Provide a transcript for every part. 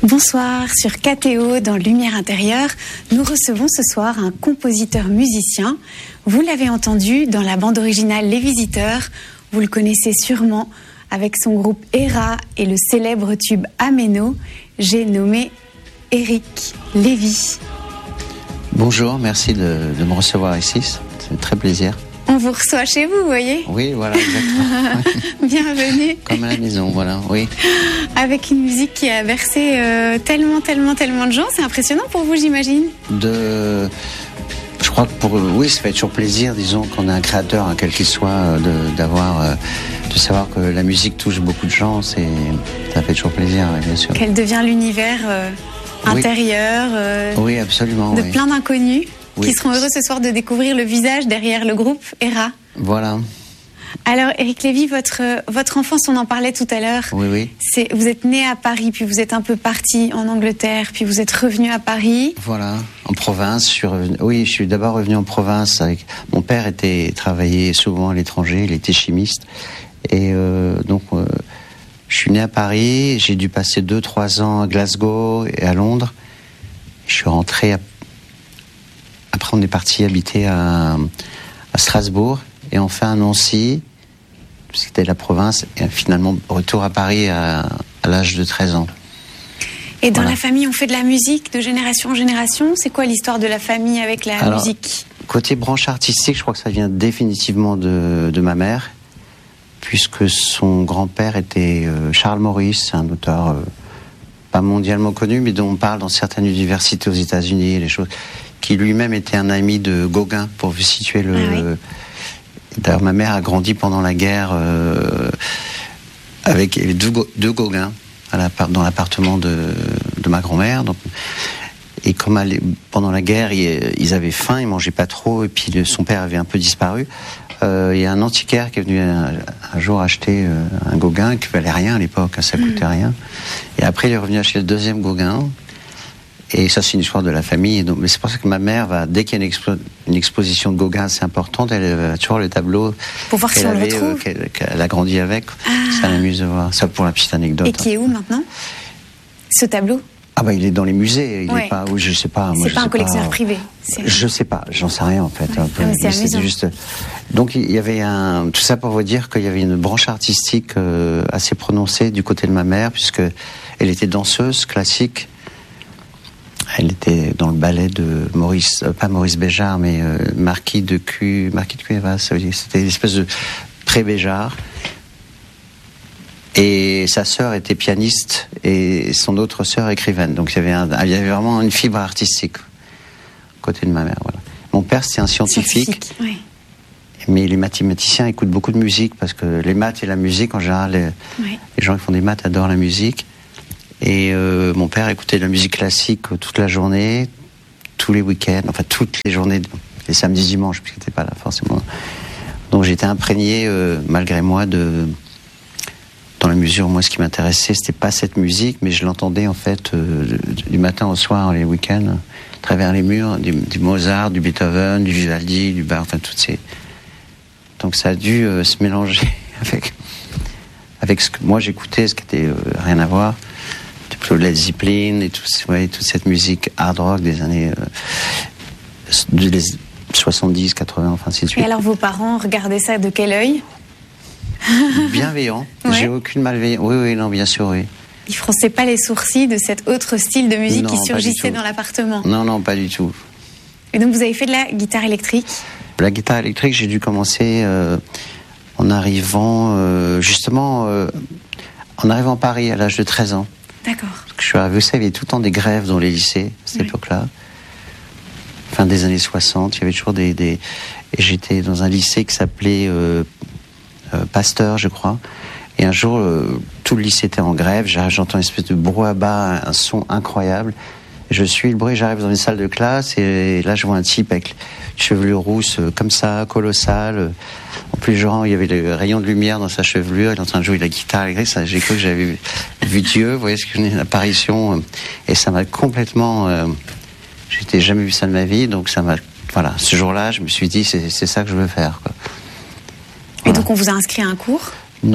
Bonsoir, sur KTO, dans Lumière Intérieure, nous recevons ce soir un compositeur-musicien. Vous l'avez entendu dans la bande originale Les Visiteurs, vous le connaissez sûrement avec son groupe Héra et le célèbre tube Améno. J'ai nommé Eric Lévy. Bonjour, merci de me recevoir ici, c'est un très plaisir. On vous reçoit chez vous, vous voyez ? Oui, voilà, exactement. Bienvenue. Comme à la maison, voilà, oui. Avec une musique qui a bercé tellement de gens, c'est impressionnant pour vous, j'imagine ? Je crois que oui, ça fait toujours plaisir, disons, qu'on a un créateur, quel qu'il soit, de savoir que la musique touche beaucoup de gens, ça fait toujours plaisir, bien sûr. Qu'elle devient l'univers intérieur oui, absolument, de plein d'inconnus. Oui. Qui seront heureux ce soir de découvrir le visage derrière le groupe Héra. Voilà. Alors, Eric Lévy, votre enfance, on en parlait tout à l'heure. Oui. Vous êtes né à Paris, puis vous êtes un peu parti en Angleterre, puis vous êtes revenu à Paris. Voilà, en province. Je suis d'abord revenu en province. Mon père travaillait souvent à l'étranger, il était chimiste. Et donc, je suis né à Paris, j'ai dû passer 2-3 ans à Glasgow et à Londres. Je suis rentré Après, on est parti habiter à Strasbourg et enfin à Nancy, c'était la province, et finalement retour à Paris à l'âge de 13 ans. Et dans la famille, on fait de la musique de génération en génération. C'est quoi l'histoire de la famille avec la musique ? Côté branche artistique, je crois que ça vient définitivement de ma mère, puisque son grand-père était Charles Maurice, un auteur pas mondialement connu, mais dont on parle dans certaines universités aux États-Unis, les choses, qui lui-même était un ami de Gauguin, pour vous situer le... Ah oui. D'ailleurs, ma mère a grandi pendant la guerre avec deux Gauguins dans l'appartement de ma grand-mère. Donc, et comme pendant la guerre, ils avaient faim, ils mangeaient pas trop, et puis son père avait un peu disparu. Il y a un antiquaire qui est venu un jour acheter un Gauguin qui valait rien à l'époque, ça coûtait rien. Et après, il est revenu acheter le deuxième Gauguin. Et ça, c'est une histoire de la famille. Mais c'est pour ça que ma mère dès qu'il y a une exposition de Gauguin assez importante, elle a toujours le tableau pour voir si on le retrouve. Qu'elle a grandi avec. Ça m'amuse de voir. Ça, pour la petite anecdote. Et qui est où maintenant, ce tableau ? Il est dans les musées. Il est pas. Oui, je sais pas. C'est pas un collectionneur privé. Je sais pas. J'en sais rien en fait. Ouais. C'est amusant. Juste. Donc il y avait tout ça pour vous dire qu'il y avait une branche artistique assez prononcée du côté de ma mère, puisque elle était danseuse classique. Elle était dans le ballet de pas Maurice Béjart, mais Marquis de Cuevas, c'était une espèce de pré-Béjart. Et sa sœur était pianiste et son autre sœur écrivaine. Donc il y avait vraiment une fibre artistique côté de ma mère. Voilà. Mon père, c'était un scientifique. Oui. Mais les mathématiciens écoutent beaucoup de musique parce que les maths et la musique, en général, les gens qui font des maths adorent la musique. Et mon père écoutait de la musique classique toute la journée, tous les week-ends, enfin toutes les journées, les samedis, dimanches, puisqu'il n'était pas là forcément. Donc j'étais imprégné, malgré moi, dans la mesure où moi ce qui m'intéressait, c'était pas cette musique, mais je l'entendais en fait du matin au soir, les week-ends, à travers les murs, du Mozart, du Beethoven, du Vivaldi, du Bach, enfin toutes ces... Donc ça a dû se mélanger avec ce que moi j'écoutais, ce qui était rien à voir. Led Zeppelin et toute cette musique hard rock des années 70, 80, enfin ainsi de suite. Et alors vos parents regardaient ça de quel œil ? Bienveillant. J'ai aucune malveillance. Oui, non, bien sûr, oui. Ils fronçaient pas les sourcils de cet autre style de musique qui surgissait dans l'appartement ? Non, pas du tout. Et donc vous avez fait de la guitare électrique ? La guitare électrique, j'ai dû commencer en arrivant en arrivant à Paris à l'âge de 13 ans. D'accord. Parce que je suis arrivé, vous savez, il y avait tout le temps des grèves dans les lycées, à cette époque-là. Fin des années 60, il y avait toujours Et j'étais dans un lycée qui s'appelait Pasteur, je crois. Et un jour, tout le lycée était en grève. J'entends une espèce de brouhaha, un son incroyable. Je suis le bruit, j'arrive dans une salle de classe et là, je vois un type avec une chevelure rousse comme ça, colossale. En plus, genre, il y avait le rayon de lumière dans sa chevelure. Il est en train de jouer de la guitare. J'ai cru que j'avais vu Dieu. Vous voyez ce que je dis, une apparition. Et ça m'a complètement... J'étais jamais vu ça de ma vie. Donc ça m'a... Voilà, ce jour-là, je me suis dit, c'est ça que je veux faire, quoi. Voilà. Et donc, on vous a inscrit à un cours ? Non.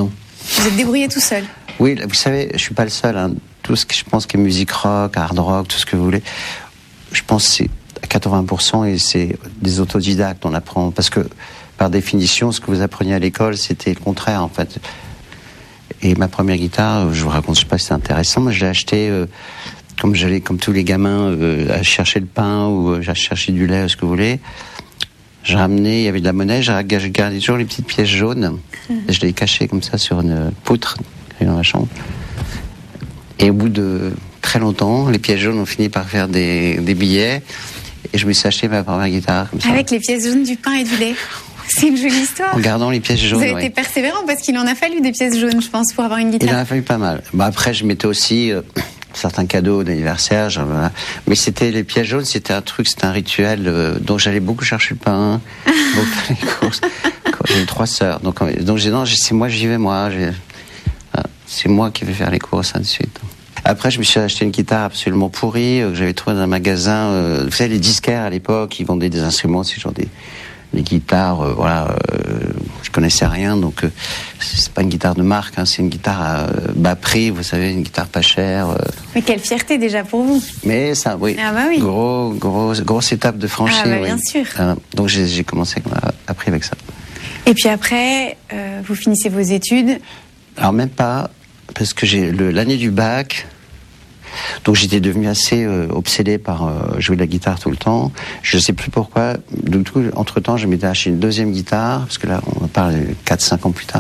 Vous êtes débrouillé tout seul? Oui, vous savez, je suis pas le seul. Hein. Tout ce que je pense qui est musique rock, hard rock, tout ce que vous voulez, je pense que c'est à 80% et c'est des autodidactes. On apprend parce que par définition, ce que vous appreniez à l'école, c'était le contraire en fait. Et ma première guitare, je vous raconte, je sais pas si c'est intéressant, mais je l'ai achetée comme j'allais, comme tous les gamins, à chercher le pain ou à chercher du lait, ce que vous voulez. J'ai ramené, il y avait de la monnaie, j'ai gardé toujours les petites pièces jaunes. Et je l'ai caché comme ça sur une poutre dans la chambre. Et au bout de très longtemps, les pièces jaunes ont fini par faire des billets. Et je me suis acheté ma première guitare comme ça. Avec les pièces jaunes, du pain et du lait. C'est une jolie histoire. En gardant les pièces jaunes. Vous avez été persévérant parce qu'il en a fallu des pièces jaunes, je pense, pour avoir une guitare. Il en a fallu pas mal. Bah, après, je mettais aussi certains cadeaux d'anniversaire. Voilà. Mais c'était les pièces jaunes, c'était un truc, c'était un rituel. Donc j'allais beaucoup chercher le pain, beaucoup faire les courses. J'ai 3 sœurs. Donc j'ai non, c'est moi, j'y vais moi. C'est moi qui vais faire les courses, ainsi de suite. Après, je me suis acheté une guitare absolument pourrie que j'avais trouvée dans un magasin. Vous savez, les disquaires à l'époque, ils vendaient des instruments, c'est genre des guitares, voilà, je connaissais rien, donc c'est pas une guitare de marque, hein, c'est une guitare à bas prix, vous savez, une guitare pas chère. Mais quelle fierté déjà pour vous. Mais ça, oui, ah bah oui. grosse étape de franchir. Ah bah bien sûr. Donc j'ai commencé appris avec ça. Et puis après, vous finissez vos études. Alors même pas, parce que j'ai l'année du bac. Donc j'étais devenu assez obsédé par jouer de la guitare tout le temps. Je ne sais plus pourquoi. Du coup, entre-temps, je m'étais acheté une deuxième guitare, parce que là, on parle 4-5 ans plus tard.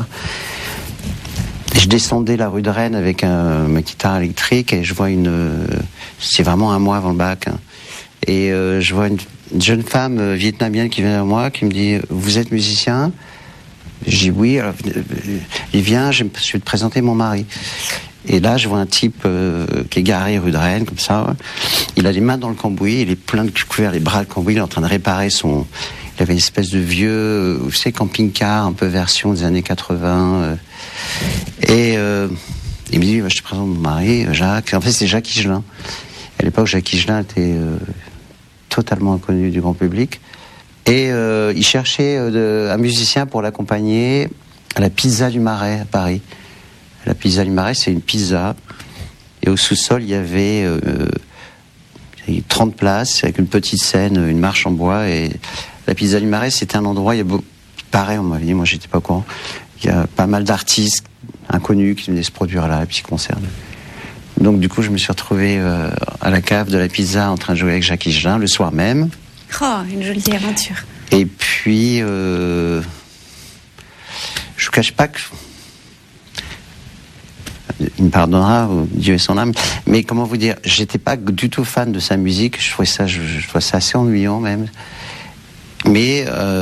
Et je descendais la rue de Rennes avec ma guitare électrique et je vois c'est vraiment un mois avant le bac. Hein. Et je vois une jeune femme vietnamienne qui vient vers moi, qui me dit « Vous êtes musicien ?» Je dis « Oui. » Alors, il vient, je vais te présenter mon mari. Et là, je vois un type qui est garé rue de Rennes, comme ça. Il a les mains dans le cambouis, il est plein de couverts, les bras de cambouis, il est en train de réparer il avait une espèce de vieux, vous savez, camping-car, un peu version des années 80. Et il me dit, je te présente mon mari, Jacques. En fait, c'est Jacques Higelin. À l'époque, Jacques Higelin était totalement inconnu du grand public. Et il cherchait un musicien pour l'accompagner à la Pizza du Marais, à Paris. La Pizza du Marais, c'est une pizza. Et au sous-sol, il y avait 30 places, avec une petite scène, une marche en bois. Et la Pizza du Marais, c'était un endroit, pareil, on m'avait dit, moi j'étais pas au courant, il y a pas mal d'artistes inconnus qui venaient se produire là, et puis concerts. Donc du coup, je me suis retrouvé à la cave de la pizza en train de jouer avec Jacques Higelin, le soir même. Oh, une jolie aventure. Et puis, je vous cache pas que... Il me pardonnera, Dieu et son âme. Mais comment vous dire, j'étais pas du tout fan de sa musique. Je trouvais ça assez ennuyant même. Mais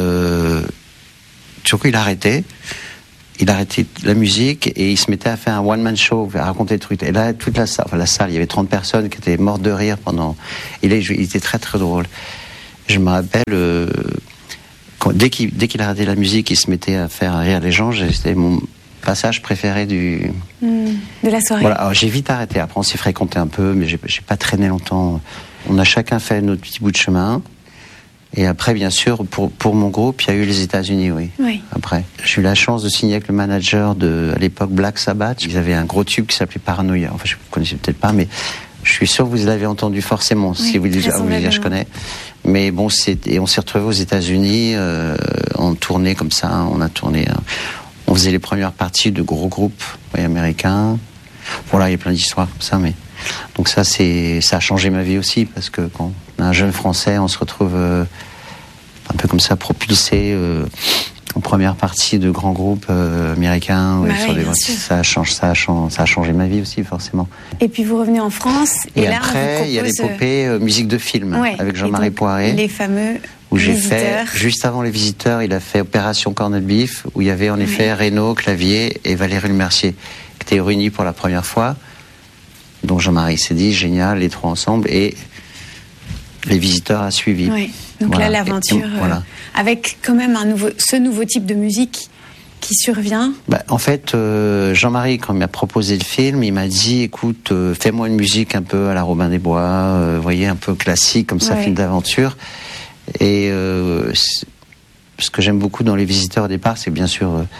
du coup, il arrêtait la musique et il se mettait à faire un one-man show, à raconter des trucs. Et là, toute la salle, il y avait 30 personnes qui étaient mortes de rire pendant. Et là, il était très très drôle. Je me rappelle, dès qu'il arrêtait la musique, il se mettait à faire rire les gens. C'était mon passage préféré de la soirée. Voilà, alors j'ai vite arrêté. Après, on s'est fréquenté un peu, mais j'ai pas traîné longtemps. On a chacun fait notre petit bout de chemin. Et après, bien sûr, pour mon groupe, il y a eu les États-Unis, oui. Après, j'ai eu la chance de signer avec le manager à l'époque Black Sabbath. Ils avaient un gros tube qui s'appelait Paranoia. Enfin, je ne connaissais peut-être pas, mais je suis sûr que vous l'avez entendu forcément. Oui, si vous dites, je connais. Mais bon, et on s'est retrouvés aux États-Unis en tournée comme ça. On a tourné. On faisait les premières parties de gros groupes américains. Voilà, il y a plein d'histoires comme ça, mais donc ça a changé ma vie aussi parce que quand on est un jeune Français, on se retrouve un peu comme ça propulsé en première partie de grands groupes américains. Ça a changé ma vie aussi forcément. Et puis vous revenez en France et là, après il y a l'épopée musique de film avec Jean-Marie Poiré. Les fameux. Où j'ai fait, juste avant Les Visiteurs, il a fait Opération Corned Beef, où il y avait en effet Renaud, clavier, et Valérie Lemercier, qui étaient réunis pour la première fois. Donc Jean-Marie s'est dit, génial, les trois ensemble, et Les Visiteurs a suivi. Oui, donc là, l'aventure, avec quand même ce nouveau type de musique qui survient. En fait, Jean-Marie, quand il m'a proposé le film, il m'a dit, écoute, fais-moi une musique un peu à la Robin des Bois, voyez, un peu classique, comme ça, film d'aventure. Et ce que j'aime beaucoup dans Les Visiteurs au départ, c'est bien sûr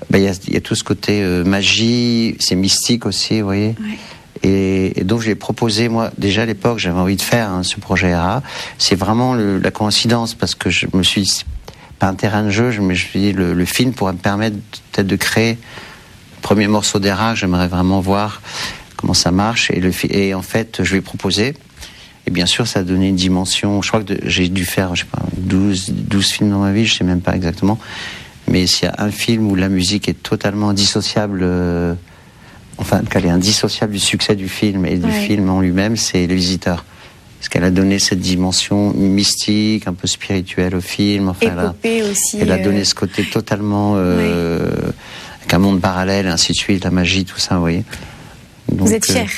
il y a tout ce côté magie, c'est mystique aussi, vous voyez. Ouais. Et donc j'ai proposé, moi, déjà à l'époque, j'avais envie de faire ce projet ERA. C'est vraiment la coïncidence, parce que je me suis dit, pas un terrain de jeu, je me suis dit, le film pourrait me permettre peut-être de créer le premier morceau d'ERA. J'aimerais vraiment voir comment ça marche. Et en fait, je lui ai proposé. Et bien sûr, ça a donné une dimension. Je crois que j'ai dû faire, je sais pas, 12 films dans ma vie, je sais même pas exactement. Mais s'il y a un film où la musique est totalement indissociable, enfin, qu'elle est indissociable du succès du film et du film en lui-même, c'est Les Visiteurs. Parce qu'elle a donné cette dimension mystique, un peu spirituelle au film. Enfin, elle a donné ce côté totalement avec un monde parallèle, ainsi de suite, la magie, tout ça, vous voyez. Donc, vous êtes fier?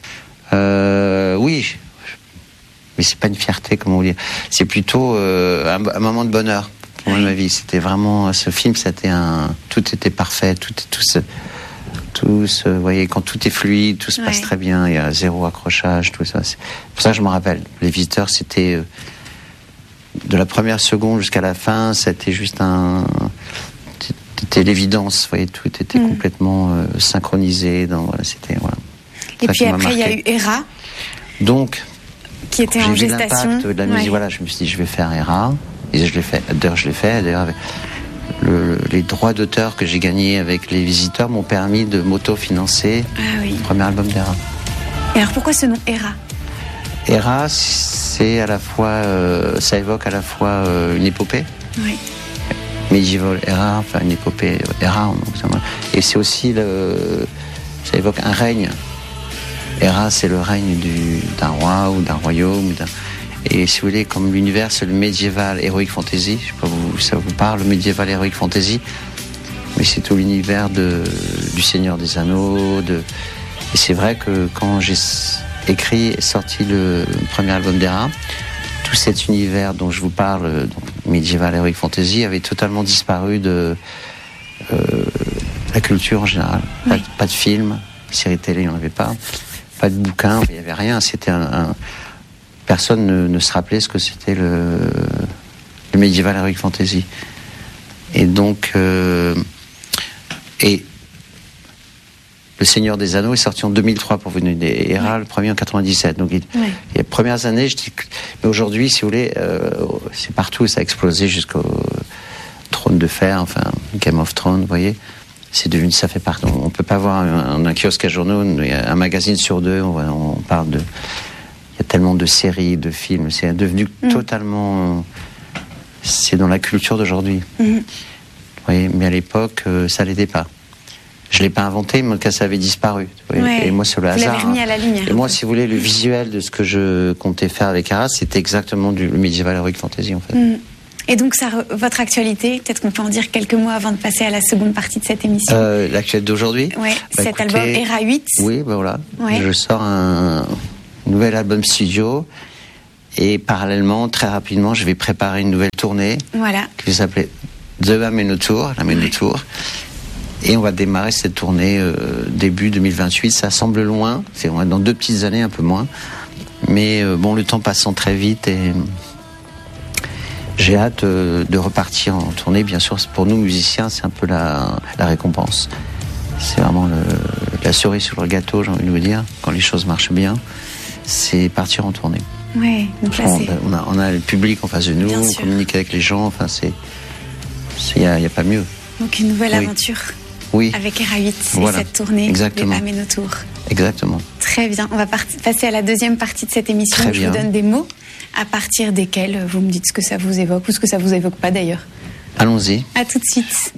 Oui, mais c'est pas une fierté, comment vous dire. C'est plutôt un moment de bonheur pour moi de ma vie. C'était vraiment ce film, tout était parfait, vous voyez, quand tout est fluide, tout se passe très bien, il y a zéro accrochage, tout ça. C'est pour ça que je me rappelle. Les Visiteurs, c'était de la première seconde jusqu'à la fin, c'était juste c'était l'évidence, vous voyez, tout était complètement synchronisé. C'était voilà. Et puis après, il y a eu ERA. Donc, qui était en gestation. J'ai vu l'impact de la musique. Voilà, je me suis dit, je vais faire ERA. Et je l'ai fait. D'ailleurs, avec les droits d'auteur que j'ai gagnés avec Les Visiteurs m'ont permis de m'auto-financer le premier album d'ERA. Et alors pourquoi ce nom ERA? ERA, c'est à la fois, ça évoque à la fois une épopée. Oui. Medieval Era, enfin une épopée Era. Et c'est aussi ça évoque un règne. Era, c'est le règne d'un roi ou d'un royaume. Et si vous voulez, comme l'univers, c'est le médiéval heroic fantasy. Je sais pas si ça vous parle, le médiéval heroic fantasy. Mais c'est tout l'univers du Seigneur des Anneaux. Et c'est vrai que quand j'ai écrit et sorti le premier album d'ERA, tout cet univers dont je vous parle, donc médiéval heroic fantasy, avait totalement disparu de la culture en général. Oui. Pas de films, séries télé, il n'y en avait pas. Pas de bouquins, il n'y avait rien. C'était personne ne se rappelait ce que c'était le médiéval heroic fantasy. Et donc, et Le Seigneur des Anneaux est sorti en 2003 pour vous donner une idée. ERA, le premier en 97. Donc, les premières années, je dis, mais aujourd'hui, si vous voulez, c'est partout, ça a explosé jusqu'au Trône de Fer, enfin, Game of Thrones, vous voyez. C'est devenu, ça fait partie. On peut pas voir un kiosque à journaux, il y a un magazine sur deux, on parle de. Il y a tellement de séries, de films, c'est devenu totalement. C'est dans la culture d'aujourd'hui. Vous voyez, mais à l'époque, ça l'était pas. Je l'ai pas inventé, mais en tout cas, ça avait disparu. Et moi, c'est le hasard. Vous l'avez remis à la lumière. Et moi, si vous voulez, le visuel de ce que je comptais faire avec ERA, c'était exactement le médiéval heroic fantasy, en fait. Et donc, votre actualité, peut-être qu'on peut en dire quelques mots avant de passer à la seconde partie de cette émission. L'actualité d'aujourd'hui. Oui, cet album ERA 8. Oui, voilà. Je sors un nouvel album studio. Et parallèlement, très rapidement, je vais préparer une nouvelle tournée. Voilà. Qui va s'appeler The Ameno Tour, l'Ameno Tour. Et on va démarrer cette tournée début 2028. Ça semble loin. C'est dans 2 petites années, un peu moins. Mais bon, le temps passant très vite et j'ai hâte de repartir en tournée. Bien sûr, pour nous musiciens, c'est un peu la récompense. C'est vraiment la cerise sur le gâteau, j'ai envie de vous dire. Quand les choses marchent bien, c'est partir en tournée. Ouais, donc là, on a le public en face de nous, on communique avec les gens. Enfin, il y a pas mieux. Donc une nouvelle aventure. Oui. Avec ERA 8 et cette tournée de Ameno Tour. Exactement. Très bien. On va passer à la deuxième partie de cette émission. Très bien. Je vous donne des mots à partir desquels vous me dites ce que ça vous évoque ou ce que ça vous évoque pas d'ailleurs. Allons-y. À tout de suite.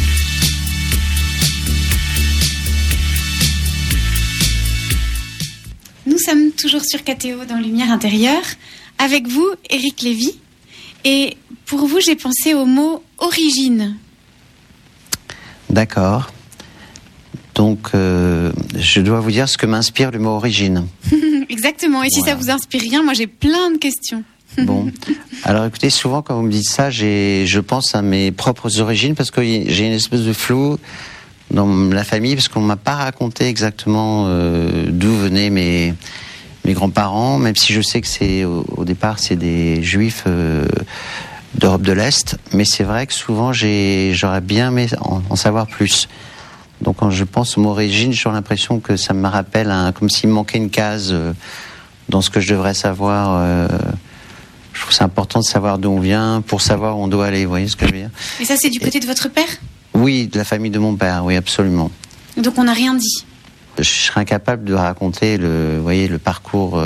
Nous sommes toujours sur KTO dans Lumière intérieure. Avec vous, Éric Lévy. Et pour vous, j'ai pensé au mot origine. D'accord. Donc, je dois vous dire ce que m'inspire le mot origine. Exactement. Et si ça vous inspire rien, moi j'ai plein de questions. Bon. Alors écoutez, souvent quand vous me dites ça, je pense à mes propres origines parce que j'ai une espèce de flou dans la famille parce qu'on m'a pas raconté exactement d'où venaient mes grands-parents, même si je sais que au départ c'est des juifs d'Europe de l'Est, mais c'est vrai que souvent j'aurais bien aimé en savoir plus. Donc quand je pense au mot origine, j'ai l'impression que ça me rappelle comme s'il me manquait une case dans ce que je devrais savoir. Je trouve que c'est important de savoir d'où on vient pour savoir où on doit aller, vous voyez ce que je veux dire? Et ça, c'est du côté de votre père? Oui, de la famille de mon père, oui, absolument. Donc on n'a rien dit? Je serais incapable de raconter le parcours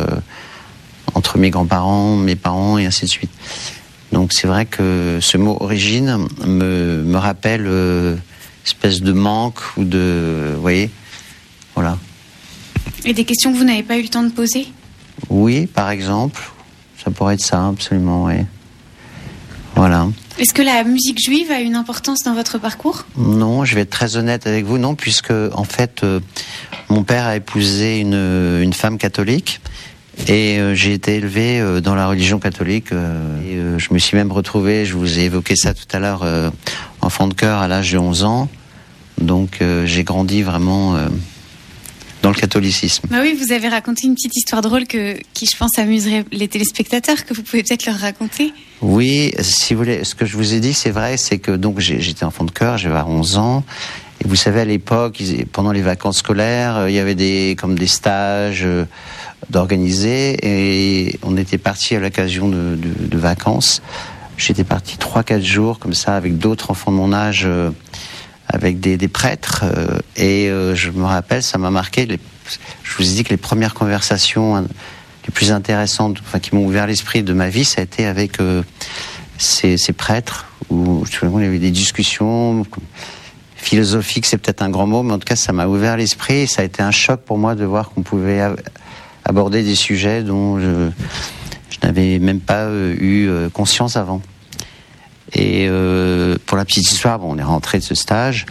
entre mes grands-parents, mes parents et ainsi de suite. Donc c'est vrai que ce mot origine me rappelle espèce de manque ou de... Vous voyez? Voilà. Et des questions que vous n'avez pas eu le temps de poser? Oui, par exemple. Ça pourrait être ça, absolument, oui. Voilà. Est-ce que la musique juive a une importance dans votre parcours? Non, je vais être très honnête avec vous, non, puisque en fait, mon père a épousé une femme catholique et j'ai été élevé dans la religion catholique. Et je me suis même retrouvé, je vous ai évoqué ça tout à l'heure, enfant de chœur à l'âge de 11 ans. Donc j'ai grandi vraiment dans le catholicisme. Bah oui, vous avez raconté une petite histoire drôle qui, je pense, amuserait les téléspectateurs, que vous pouvez peut-être leur raconter. Oui, si vous voulez, ce que je vous ai dit, c'est vrai, c'est que donc j'étais enfant de chœur, j'avais 11 ans, et vous savez, à l'époque, pendant les vacances scolaires, il y avait des stages d'organiser, et on était partis à l'occasion de vacances. J'étais parti 3-4 jours, comme ça, avec d'autres enfants de mon âge, avec des prêtres, et je me rappelle, ça m'a marqué, je vous ai dit que les premières conversations les plus intéressantes, qui m'ont ouvert l'esprit de ma vie, ça a été avec ces prêtres, où il y avait des discussions philosophiques, c'est peut-être un grand mot, mais en tout cas ça m'a ouvert l'esprit, et ça a été un choc pour moi de voir qu'on pouvait aborder des sujets dont je n'avais même pas eu conscience avant. Et pour la petite histoire, on est rentré de ce stage,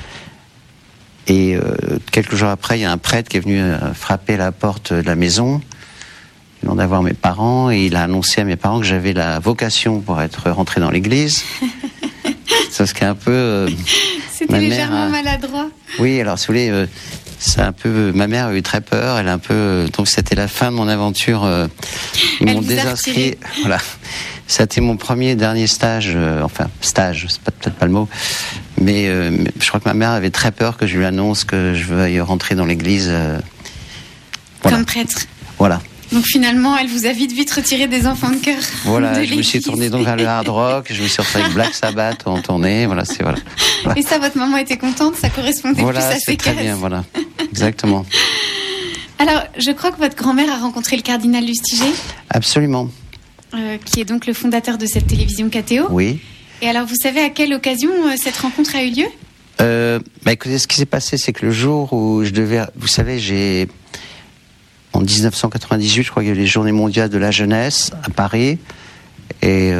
et quelques jours après, il y a un prêtre qui est venu frapper la porte de la maison, il demandait à voir mes parents, et il a annoncé à mes parents que j'avais la vocation pour être rentré dans l'église. C'est ce qui est un peu... C'était légèrement maladroit. Oui, alors si vous voulez, c'est un peu... Ma mère a eu très peur, elle a un peu... Donc c'était la fin de mon aventure. Ils m'ont désinscrit. Voilà. C'était mon premier et dernier stage, stage, c'est peut-être pas le mot, mais je crois que ma mère avait très peur que je lui annonce que je veuille rentrer dans l'église. Voilà. Comme prêtre. Voilà. Donc finalement, elle vous a vite retiré des enfants de chœur. Voilà, je me suis tourné donc vers le hard rock, je me suis retrouvé avec Black Sabbath en tournée, voilà. Et ça, votre maman était contente, ça correspondait plus à ses cases. Très bien, voilà, exactement. Alors, je crois que votre grand-mère a rencontré le cardinal Lustiger. Absolument. Qui est donc le fondateur de cette télévision KTO. Oui. Et alors, vous savez à quelle occasion cette rencontre a eu lieu? Écoutez, ce qui s'est passé, c'est que le jour où je devais... Vous savez, en 1998, je crois qu'il y a eu les Journées mondiales de la jeunesse à Paris. Et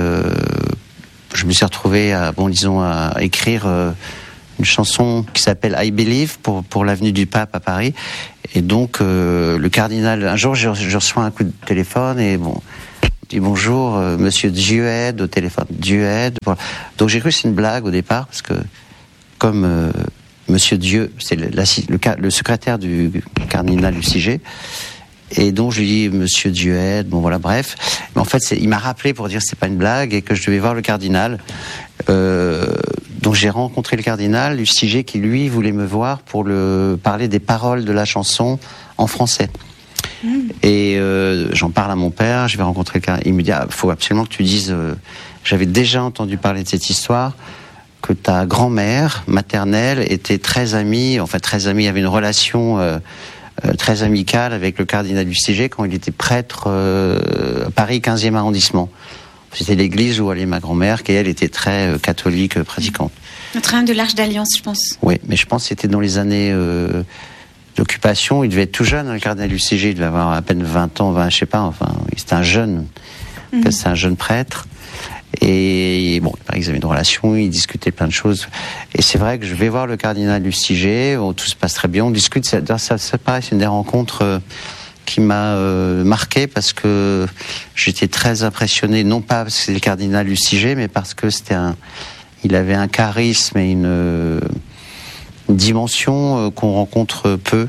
je me suis retrouvé à écrire une chanson qui s'appelle I Believe pour l'avenue du Pape à Paris. Et donc, le cardinal... Un jour, je reçois un coup de téléphone et dit bonjour, monsieur Dieuède au téléphone. Dieuède. Voilà. Donc j'ai cru que c'est une blague au départ, parce que comme monsieur Dieu, c'est le secrétaire du cardinal Lustiger, et donc je lui dis monsieur Dieuède, bref. Mais en fait, il m'a rappelé pour dire que c'est pas une blague et que je devais voir le cardinal. Donc j'ai rencontré le cardinal Lustiger qui lui voulait me voir pour parler des paroles de la chanson en français. Et j'en parle à mon père, je vais rencontrer quelqu'un, il me dit faut absolument que tu dises, j'avais déjà entendu parler de cette histoire, que ta grand-mère maternelle était très amie, avait une relation très amicale avec le cardinal Lustiger quand il était prêtre à Paris 15e arrondissement. C'était l'église où allait ma grand-mère, qui elle était très catholique, pratiquante. Notre Dame de l'Arche d'Alliance, je pense. Oui, mais je pense que c'était dans les années... d'occupation, il devait être tout jeune, le cardinal Lustiger, il devait avoir à peine 20 ans, c'était un jeune, c'est un jeune prêtre, et il paraît qu'ils avaient une relation, ils discutaient plein de choses, et c'est vrai que je vais voir le cardinal Lustiger, tout se passe très bien, on discute, ça paraît, c'est une des rencontres qui m'a marqué, parce que j'étais très impressionné, non pas parce que c'est le cardinal Lustiger, mais parce que il avait un charisme et une dimension qu'on rencontre peu.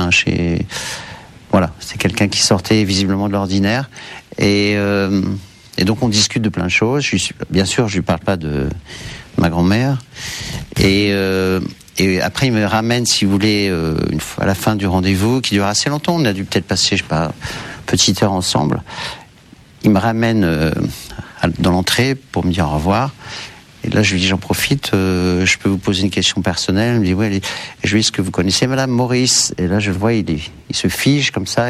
C'est quelqu'un qui sortait visiblement de l'ordinaire. Et Et donc on discute de plein de choses. Bien sûr, je lui parle pas de ma grand-mère. Et après, il me ramène, si vous voulez, une fois à la fin du rendez-vous, qui dure assez longtemps. On a dû peut-être passer, je sais pas, une petite heure ensemble. Il me ramène dans l'entrée pour me dire au revoir. Et là, je lui dis, j'en profite, je peux vous poser une question personnelle. Il me dit, oui. Et je lui dis, est-ce que vous connaissez Madame Maurice? Et là, je le vois, il se fige comme ça.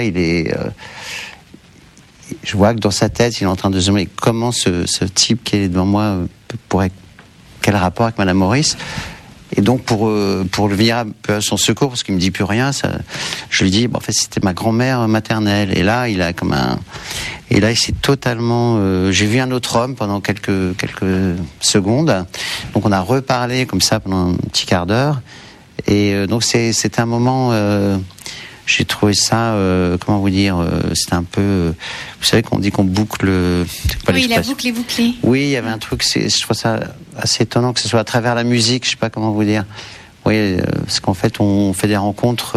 Je vois que dans sa tête, il est en train de se demander comment ce type qui est devant moi quel rapport avec Madame Maurice. Et donc, pour le venir un peu à son secours, parce qu'il me dit plus rien, je lui dis, en fait, c'était ma grand-mère maternelle. Et là, il s'est totalement. J'ai vu un autre homme pendant quelques secondes. Donc, on a reparlé comme ça pendant un petit quart d'heure. Et donc, c'était un moment. J'ai trouvé ça, comment vous dire, c'était un peu. Vous savez qu'on dit qu'on boucle. Oui, la boucle est bouclée. Oui, il y avait un truc. Je trouve ça assez étonnant que ce soit à travers la musique. Je sais pas comment vous dire. Oui, parce qu'en fait, on fait des rencontres.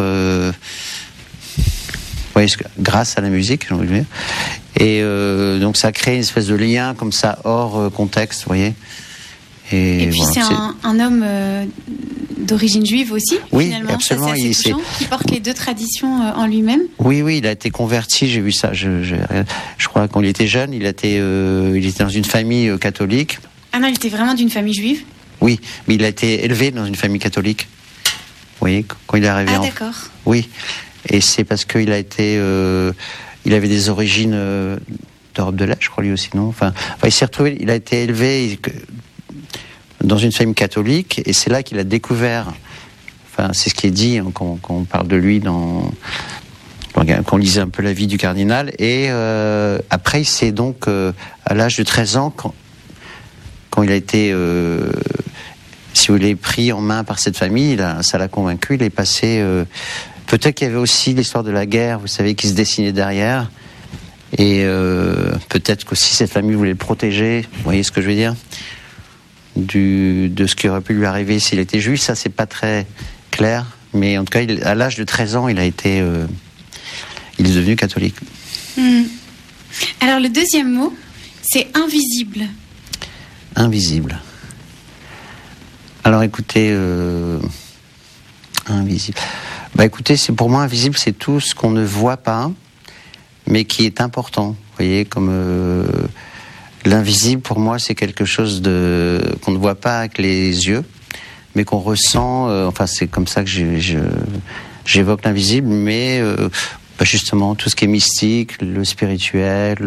Oui, grâce à la musique, j'ai envie de dire. Et donc, ça crée une espèce de lien comme ça hors contexte, vous voyez. Et puis voilà, c'est un homme d'origine juive aussi, oui, finalement. Absolument. Ça, c'est assez touchant, qui porte les deux traditions en lui-même. Oui, il a été converti, j'ai vu ça. Je crois quand il était jeune, il était dans une famille catholique. Ah non, il était vraiment d'une famille juive? Oui, mais il a été élevé dans une famille catholique. Vous voyez, quand il est arrivé d'accord. Oui, et c'est parce qu'il a été... il avait des origines d'Europe de l'Est, je crois, lui aussi, non enfin, il s'est retrouvé... Il a été élevé... dans une famille catholique, et c'est là qu'il a découvert, enfin c'est ce qui est dit quand on parle de lui quand on lisait un peu la vie du cardinal, et après il s'est donc à l'âge de 13 ans, quand il a été si vous voulez pris en main par cette famille, ça l'a convaincu, il est passé peut-être qu'il y avait aussi l'histoire de la guerre, vous savez, qui se dessinait derrière, et peut-être qu'aussi cette famille voulait le protéger, vous voyez ce que je veux dire, de ce qui aurait pu lui arriver s'il était juif. Ça, c'est pas très clair, mais en tout cas, à l'âge de 13 ans, il est devenu catholique. Alors, le deuxième mot, c'est invisible. Invisible. Alors, écoutez, invisible. Écoutez, pour moi, invisible, c'est tout ce qu'on ne voit pas, mais qui est important. Vous voyez, comme... l'invisible, pour moi, c'est quelque chose qu'on ne voit pas avec les yeux, mais qu'on ressent. Enfin, c'est comme ça que j'évoque l'invisible, mais justement, tout ce qui est mystique, le spirituel,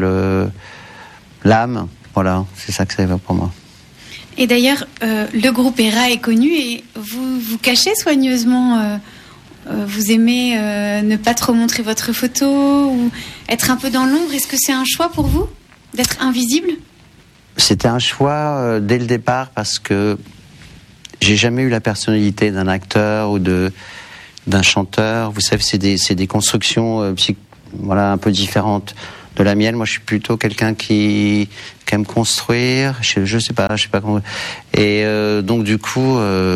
l'âme, voilà, c'est ça que ça évoque pour moi. Et d'ailleurs, le groupe ERA est connu, et vous cachez soigneusement. Vous aimez ne pas trop montrer votre photo, ou être un peu dans l'ombre. Est-ce que c'est un choix pour vous, d'être invisible? C'était un choix dès le départ, parce que j'ai jamais eu la personnalité d'un acteur ou d'un chanteur. Vous savez, c'est des constructions un peu différentes de la mienne. Moi, je suis plutôt quelqu'un qui aime construire. Je sais pas comment. Et donc du coup,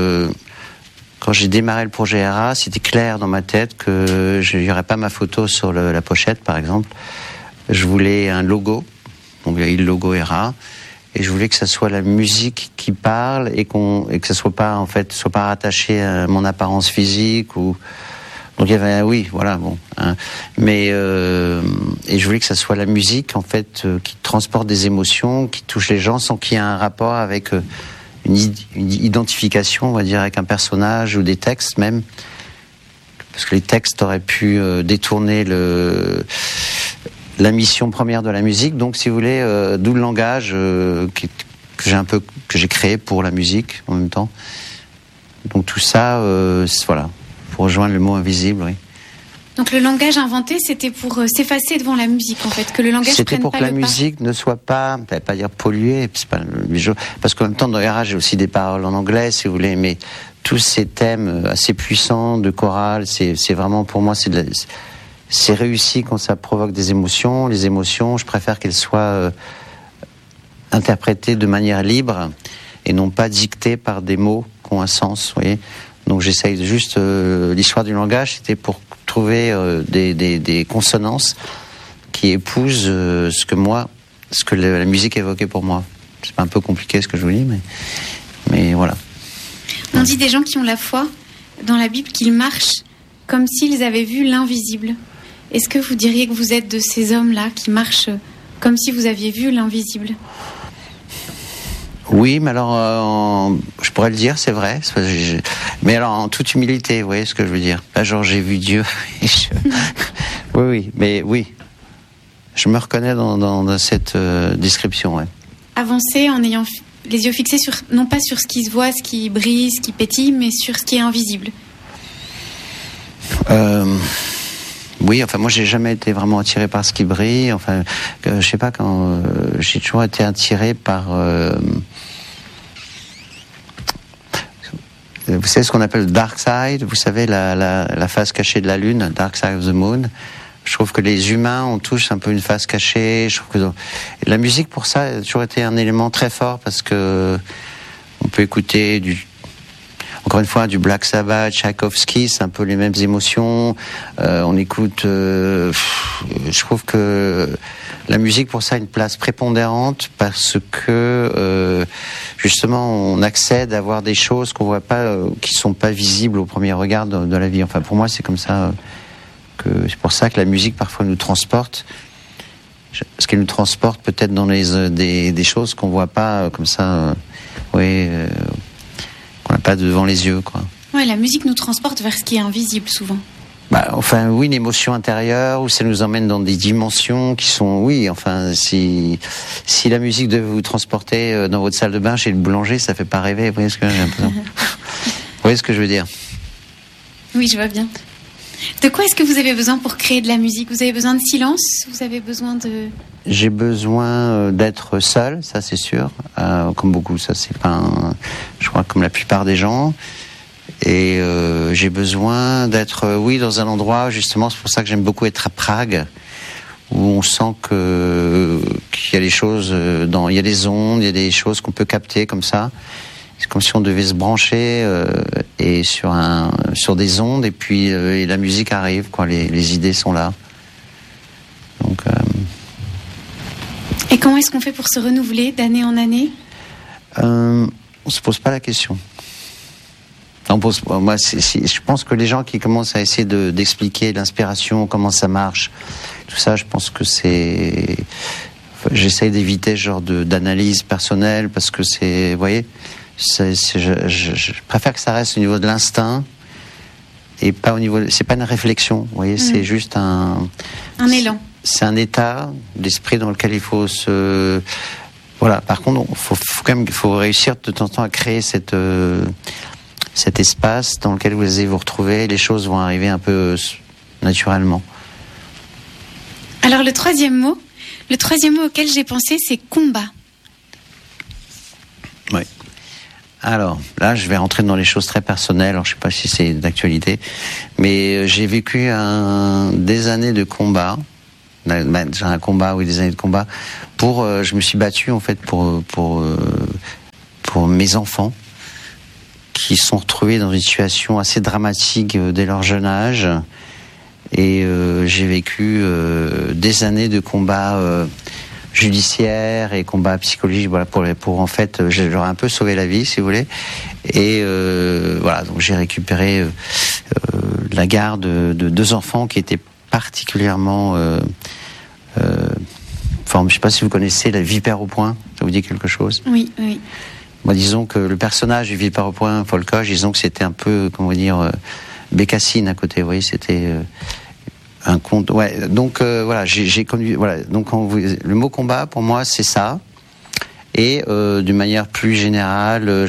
quand j'ai démarré le projet ERA, c'était clair dans ma tête que il n'y aurait pas ma photo sur la pochette, par exemple. Je voulais un logo. Donc il y a eu le logo ERA. Et je voulais que ça soit la musique qui parle, et que ça soit pas rattaché à mon apparence physique ou. Donc il y avait mais et je voulais que ça soit la musique en fait qui transporte des émotions, qui touche les gens sans qu'il y ait un rapport avec une identification, on va dire, avec un personnage ou des textes même, parce que les textes auraient pu détourner la mission première de la musique. Donc, si vous voulez, d'où le langage que j'ai créé pour la musique en même temps. Donc tout ça, voilà, pour rejoindre le mot invisible, oui. Donc le langage inventé, c'était pour s'effacer devant la musique, en fait, que le langage c'était prenne pour pas que la le pas. musique ne soit pas, je ne vais pas dire polluée, parce qu'en même temps dans ERA j'ai aussi des paroles en anglais, si vous voulez, mais tous ces thèmes assez puissants de chorale, c'est vraiment pour moi c'est réussi quand ça provoque des émotions. Les émotions, je préfère qu'elles soient interprétées de manière libre et non pas dictées par des mots qui ont un sens, vous voyez. Donc j'essaye juste... l'histoire du langage, c'était pour trouver des consonances qui épousent ce que moi, ce que la musique évoquait pour moi. C'est un peu compliqué ce que je vous dis, mais voilà. On dit des gens qui ont la foi dans la Bible qu'ils marchent comme s'ils avaient vu l'invisible. Est-ce que vous diriez que vous êtes de ces hommes-là qui marchent comme si vous aviez vu l'invisible ? Oui, mais alors, je pourrais le dire, c'est vrai. Mais alors, en toute humilité, vous voyez ce que je veux dire ? Pas genre, j'ai vu Dieu. Oui, mais oui. Je me reconnais dans cette description, ouais. Avancer en ayant les yeux fixés non pas sur ce qui se voit, ce qui brille, ce qui pétille, mais sur ce qui est invisible. Oui, enfin moi j'ai jamais été vraiment attiré par ce qui brille. Enfin, je sais pas, quand j'ai toujours été attiré par. Vous savez ce qu'on appelle le dark side. Vous savez la face cachée de la lune, dark side of the moon. Je trouve que les humains ont tous un peu une face cachée. Je trouve que la musique pour ça a toujours été un élément très fort parce que on peut écouter encore une fois, du Black Sabbath, Tchaïkovski, c'est un peu les mêmes émotions. On écoute. Je trouve que la musique, pour ça, a une place prépondérante parce que justement, on accède à voir des choses qu'on voit pas, qui sont pas visibles au premier regard de la vie. Enfin, pour moi, c'est comme ça. C'est pour ça que la musique parfois nous transporte. Parce qu'elle nous transporte peut-être dans des choses qu'on voit pas comme ça. Qu'on n'a pas devant les yeux, quoi. Ouais, la musique nous transporte vers ce qui est invisible, souvent. Enfin, oui, une émotion intérieure, où ça nous emmène dans des dimensions qui sont, oui, enfin, si la musique devait vous transporter dans votre salle de bain chez le boulanger, ça fait pas rêver, vous voyez ce que j'ai l'impression. Vous voyez ce que je veux dire? Oui, je vois bien. De quoi est-ce que vous avez besoin pour créer de la musique? Vous avez besoin de silence? Vous avez besoin de... J'ai besoin d'être seul, ça c'est sûr. Comme beaucoup, ça c'est pas je crois comme la plupart des gens. Et j'ai besoin d'être, dans un endroit, justement, c'est pour ça que j'aime beaucoup être à Prague, où on sent qu'il y a les choses, il y a des ondes, il y a des choses qu'on peut capter comme ça. C'est comme si on devait se brancher et sur des ondes, et puis et la musique arrive, quoi. Les idées sont là. Donc. Et comment est-ce qu'on fait pour se renouveler d'année en année? On se pose pas la question. Moi, je pense que les gens qui commencent à essayer d'expliquer l'inspiration, comment ça marche, tout ça, je pense que c'est. J'essaye d'éviter ce genre d'analyse personnelle parce que c'est, vous voyez, je préfère que ça reste au niveau de l'instinct et pas au niveau. C'est pas une réflexion, vous voyez, c'est juste un élan. C'est un état d'esprit dans lequel il faut se. Voilà. Par contre, faut réussir de temps en temps à créer cet espace dans lequel vous allez vous retrouver. Les choses vont arriver un peu naturellement. Alors le troisième mot auquel j'ai pensé, c'est combat. Oui. Alors là, je vais rentrer dans les choses très personnelles. Alors, je sais pas si c'est d'actualité, mais j'ai vécu des années de combat. J'ai un combat, des années de combat. Je me suis battu en fait pour mes enfants qui sont retrouvés dans une situation assez dramatique dès leur jeune âge. Et j'ai vécu des années de combats judiciaires et combats psychologiques. Voilà, pour en fait, je leur ai un peu sauvé la vie, si vous voulez. Et voilà, donc j'ai récupéré la garde de 2 enfants qui étaient particulièrement. Je ne sais pas si vous connaissez la Vipère au Point. Ça vous dit quelque chose? Oui. Moi, disons que le personnage du Vipère au Point, Folcoche, disons que c'était un peu, comment dire, Bécassine à côté. Vous voyez, c'était un conte. Ouais. Donc voilà, j'ai connu. Voilà. Donc le mot combat pour moi, c'est ça. Et d'une manière plus générale,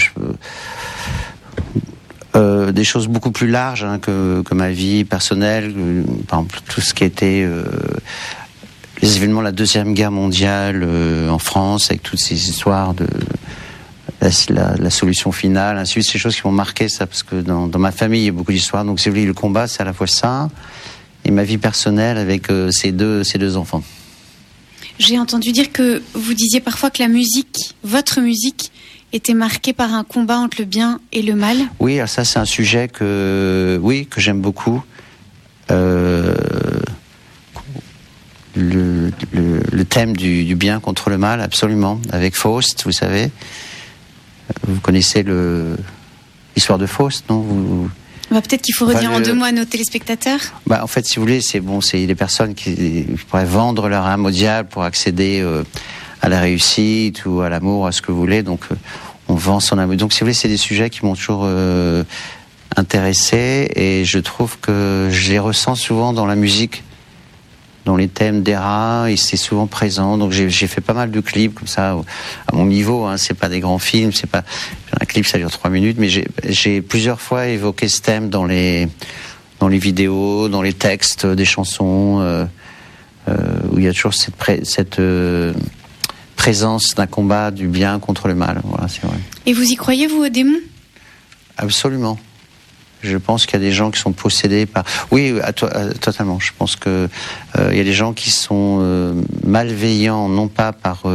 des choses beaucoup plus larges que ma vie personnelle. Par exemple, tout ce qui était les événements de la Deuxième Guerre mondiale en France, avec toutes ces histoires de la solution finale, ainsi de suite, ces choses qui m'ont marqué, ça, parce que dans ma famille, il y a beaucoup d'histoires. Donc, si vous voulez, le combat, c'est à la fois ça, et ma vie personnelle avec ces deux enfants. J'ai entendu dire que vous disiez parfois que la musique, votre musique, était marquée par un combat entre le bien et le mal. Oui, alors ça, c'est un sujet que j'aime beaucoup. Le thème du bien contre le mal, absolument. Avec Faust, vous savez. Vous connaissez l'histoire de Faust, non? Peut-être qu'il faut redire en 2 mots à nos téléspectateurs. En fait, si vous voulez, c'est des personnes qui pourraient vendre leur âme au diable pour accéder à la réussite ou à l'amour, à ce que vous voulez. Donc, on vend son âme. Donc, si vous voulez, c'est des sujets qui m'ont toujours intéressé, et je trouve que je les ressens souvent dans la musique, dans les thèmes d'Héra, et c'est souvent présent. Donc, j'ai fait pas mal de clips comme ça, à mon niveau. C'est pas des grands films, c'est pas un clip, ça dure 3 minutes, mais j'ai plusieurs fois évoqué ce thème dans les vidéos, dans les textes des chansons, où il y a toujours cette présence d'un combat du bien contre le mal. Voilà, c'est vrai. Et vous y croyez, vous, aux démons? Absolument. Je pense qu'il y a des gens qui sont possédés par... Oui, totalement. Je pense que il y a des gens qui sont malveillants, non pas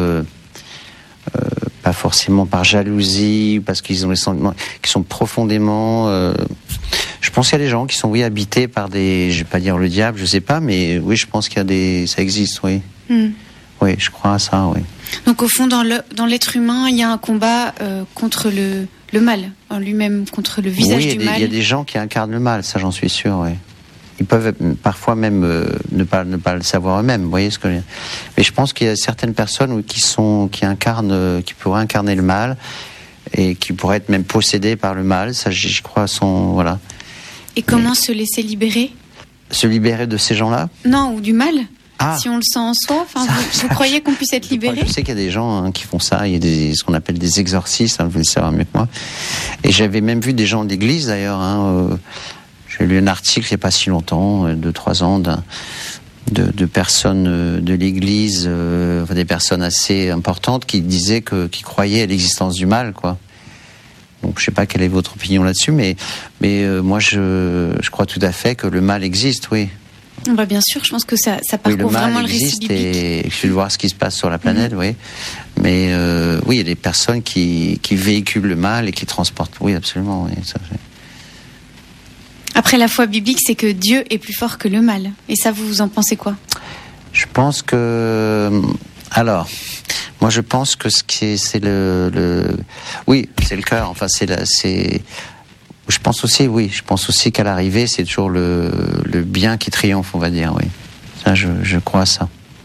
pas forcément par jalousie, parce qu'ils ont des sentiments qui sont profondément... je pense qu'il y a des gens qui sont, habités par des... Je vais pas dire le diable, je sais pas, mais oui, je pense qu'il y a des... Ça existe, oui. Oui, je crois à ça, oui. Donc, au fond, dans l'être humain, il y a un combat contre le mal en lui-même, contre le visage du mal. Il y a des gens qui incarnent le mal, ça j'en suis sûr, oui. Ils peuvent parfois même ne pas le savoir eux-mêmes, vous voyez ce que je veux dire. Mais je pense qu'il y a certaines personnes qui pourraient incarner le mal, et qui pourraient être même possédées par le mal, ça j'y crois, voilà. Et comment se laisser libérer? Se libérer de ces gens-là? Non, ou du mal. Si on le sent en soi, vous croyez qu'on puisse être libéré? Je sais qu'il y a des gens qui font ça, il y a ce qu'on appelle des exorcistes, vous le savez mieux que moi. Et j'avais même vu des gens d'église d'ailleurs, j'ai lu un article il n'y a pas si longtemps, 2-3 ans, de personnes de l'église, des personnes assez importantes qui disaient qui croyaient à l'existence du mal, quoi. Donc je sais pas quelle est votre opinion là-dessus, mais moi je crois tout à fait que le mal existe, oui. Bien sûr, je pense que ça parcourt vraiment le récit biblique. Et je vais voir ce qui se passe sur la planète, oui. Mais oui, il y a des personnes qui véhiculent le mal et qui transportent. Oui, absolument. Oui, ça, après, la foi biblique, c'est que Dieu est plus fort que le mal. Et ça, vous en pensez quoi? Je pense que... Alors, moi, je pense que c'est oui, c'est le cœur. Enfin, je pense aussi qu'à l'arrivée, c'est toujours le bien qui triomphe, on va dire, oui. Ça, je crois à ça.